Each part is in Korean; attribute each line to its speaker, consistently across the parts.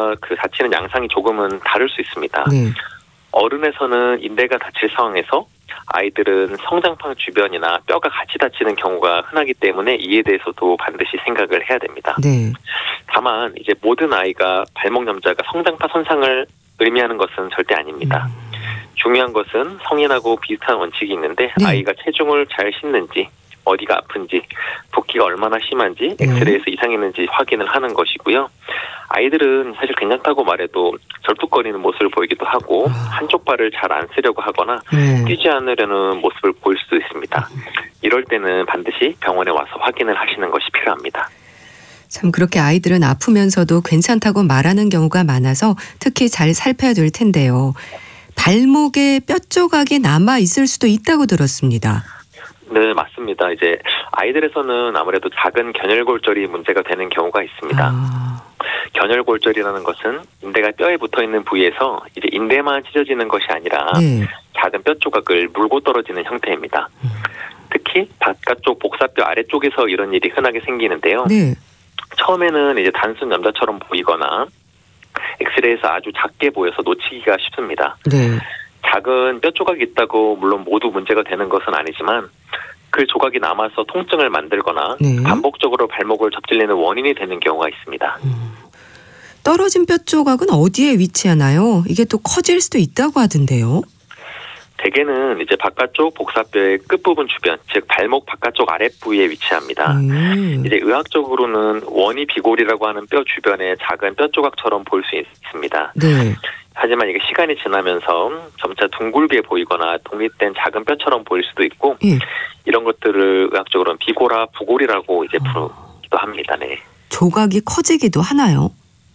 Speaker 1: 인대가 그 다치는 양상이 조금은 다를 수 있습니다.
Speaker 2: 네.
Speaker 1: 어른에서는 인대가 다칠 상황에서 아이들은 성장판 주변이나 뼈가 같이 다치는 경우가 흔하기 때문에 이에 대해서도 반드시 생각을 해야 됩니다.
Speaker 2: 네.
Speaker 1: 다만 이제 모든 아이가 발목 염좌가 성장파 손상을 의미하는 것은 절대 아닙니다. 중요한 것은 성인하고 비슷한 원칙이 있는데
Speaker 2: 네.
Speaker 1: 아이가 체중을 잘 싣는지, 어디가 아픈지, 붓기가 얼마나 심한지 엑스레이에서 이상이 있는지 확인을 하는 것이고요. 아이들은 사실 괜찮다고 말해도 절뚝거리는 모습을 보이기도 하고 한쪽 발을 잘 안 쓰려고 하거나 뛰지 않으려는 모습을 보일 수도 있습니다. 이럴 때는 반드시 병원에 와서 확인을 하시는 것이 필요합니다.
Speaker 2: 참 그렇게 아이들은 아프면서도 괜찮다고 말하는 경우가 많아서 특히 잘 살펴야 될 텐데요. 발목에 뼈 조각이 남아 있을 수도 있다고 들었습니다.
Speaker 1: 네, 맞습니다. 이제 아이들에서는 아무래도 작은 견열골절이 문제가 되는 경우가 있습니다. 견열골절이라는 것은 인대가 뼈에 붙어 있는 부위에서 이제 인대만 찢어지는 것이 아니라
Speaker 2: 네.
Speaker 1: 작은 뼈 조각을 물고 떨어지는 형태입니다. 특히 바깥쪽 복사뼈 아래쪽에서 이런 일이 흔하게 생기는데요.
Speaker 2: 네.
Speaker 1: 처음에는 이제 단순 염좌처럼 보이거나 엑스레이에서 아주 작게 보여서 놓치기가 쉽습니다.
Speaker 2: 네.
Speaker 1: 작은 뼈 조각이 있다고 물론 모두 문제가 되는 것은 아니지만 그 조각이 남아서 통증을 만들거나
Speaker 2: 네.
Speaker 1: 반복적으로 발목을 접질리는 원인이 되는 경우가 있습니다.
Speaker 2: 떨어진 뼈 조각은 어디에 위치하나요? 이게 또 커질 수도 있다고 하던데요.
Speaker 1: 대개는 이제 바깥쪽 복사뼈의 끝부분 주변, 즉 발목 바깥쪽 아랫부위에 위치합니다. 이제 의학적으로는 원이 비골이라고 하는 뼈 주변에 작은 뼈 조각처럼 보일 수 있습니다.
Speaker 2: 네.
Speaker 1: 하지만 이게 시간이 지나면서 점차 둥글게 보이거나 독립된 작은 뼈처럼 보일 수도 있고 이런 것들을 의학적으로는 비골화 부골이라고 이제 부르기도 합니다. 네.
Speaker 2: 조각이 커지기도 하나요?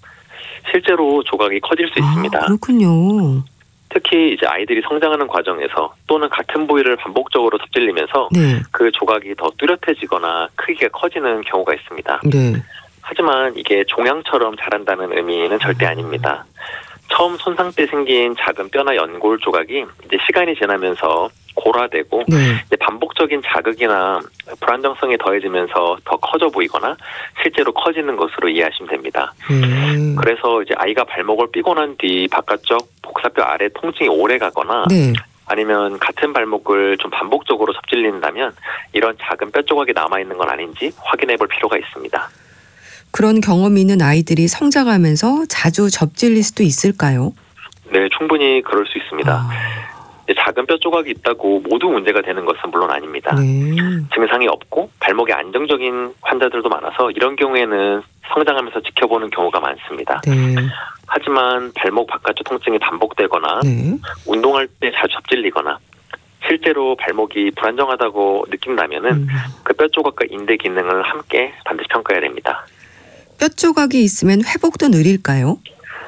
Speaker 1: 실제로 조각이 커질 수 있습니다.
Speaker 2: 그렇군요.
Speaker 1: 특히 이제 아이들이 성장하는 과정에서 또는 같은 부위를 반복적으로 접질리면서
Speaker 2: 네.
Speaker 1: 그 조각이 더 뚜렷해지거나 크기가 커지는 경우가 있습니다.
Speaker 2: 네.
Speaker 1: 하지만 이게 종양처럼 자란다는 의미는 절대 아닙니다. 처음 손상 때 생긴 작은 뼈나 연골 조각이 이제 시간이 지나면서 골화되고
Speaker 2: 네.
Speaker 1: 이제 반복적인 자극이나 불안정성이 더해지면서 더 커져 보이거나 실제로 커지는 것으로 이해하시면 됩니다. 그래서 이제 아이가 발목을 삐고 난 뒤 바깥쪽 복사뼈 아래 통증이 오래 가거나
Speaker 2: 네.
Speaker 1: 아니면 같은 발목을 좀 반복적으로 접질린다면 이런 작은 뼈 조각이 남아있는 건 아닌지 확인해 볼 필요가 있습니다.
Speaker 2: 그런 경험이 있는 아이들이 성장하면서 자주 접질릴 수도 있을까요?
Speaker 1: 네, 충분히 그럴 수 있습니다. 작은 뼈 조각이 있다고 모두 문제가 되는 것은 물론 아닙니다. 증상이 없고 발목이 안정적인 환자들도 많아서 이런 경우에는 성장하면서 지켜보는 경우가 많습니다.
Speaker 2: 네.
Speaker 1: 하지만 발목 바깥쪽 통증이 반복되거나
Speaker 2: 네.
Speaker 1: 운동할 때 자주 접질리거나 실제로 발목이 불안정하다고 느낀다면은 그 뼈 조각과 인대 기능을 함께 반드시 평가해야 됩니다.
Speaker 2: 뼈 조각이 있으면 회복도 느릴까요?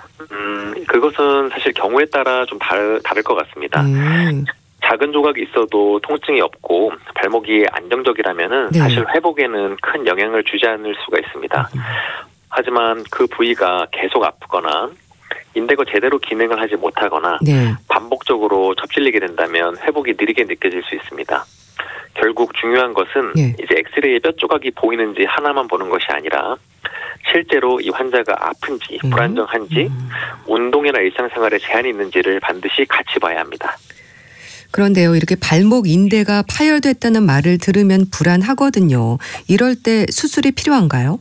Speaker 1: 그것은 사실 경우에 따라 좀 다를 것 같습니다. 작은 조각이 있어도 통증이 없고 발목이 안정적이라면은
Speaker 2: 네.
Speaker 1: 사실 회복에는 큰 영향을 주지 않을 수가 있습니다. 하지만 그 부위가 계속 아프거나 인대가 제대로 기능을 하지 못하거나
Speaker 2: 네.
Speaker 1: 반복적으로 접질리게 된다면 회복이 느리게 느껴질 수 있습니다. 결국 중요한 것은
Speaker 2: 네.
Speaker 1: 이제 엑스레이에 뼈 조각이 보이는지 하나만 보는 것이 아니라 실제로 이 환자가 아픈지 불안정한지 운동이나 일상생활에 제한이 있는지를 반드시 같이 봐야 합니다.
Speaker 2: 그런데요, 이렇게 발목 인대가 파열됐다는 말을 들으면 불안하거든요. 이럴 때 수술이 필요한가요?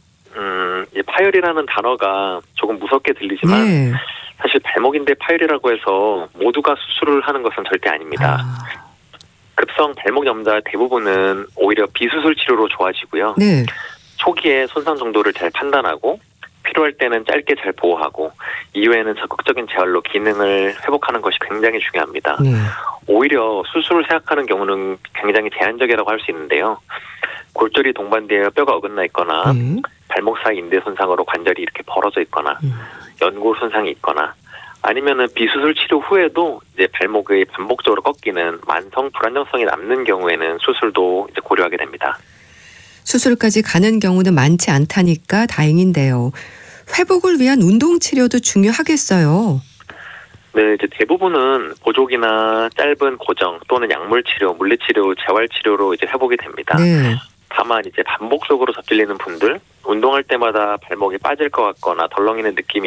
Speaker 1: 파열이라는 단어가 조금 무섭게 들리지만
Speaker 2: 네.
Speaker 1: 사실 발목 인대 파열이라고 해서 모두가 수술을 하는 것은 절대 아닙니다. 급성 발목 염좌 대부분은 오히려 비수술 치료로 좋아지고요.
Speaker 2: 네.
Speaker 1: 초기에 손상 정도를 잘 판단하고 필요할 때는 짧게 잘 보호하고 이후에는 적극적인 재활로 기능을 회복하는 것이 굉장히 중요합니다.
Speaker 2: 네.
Speaker 1: 오히려 수술을 생각하는 경우는 굉장히 제한적이라고 할 수 있는데요. 골절이 동반되어 뼈가 어긋나 있거나 발목 사이 인대 손상으로 관절이 이렇게 벌어져 있거나 연골 손상이 있거나 아니면은 비수술 치료 후에도 이제 발목의 반복적으로 꺾이는 만성 불안정성이 남는 경우에는 수술도 이제 고려하게 됩니다.
Speaker 2: 수술까지 가는 경우는 많지 않다니까 다행인데요. 회복을 위한 운동 치료도 중요하겠어요.
Speaker 1: 네, 이제 대부분은 보조기나 짧은 고정 또는 약물 치료, 물리 치료, 재활 치료로 이제 회복이 됩니다.
Speaker 2: 네.
Speaker 1: 다만 이제 반복적으로 접질리는 분들, 운동할 때마다 발목이 빠질 것 같거나 덜렁이는 느낌이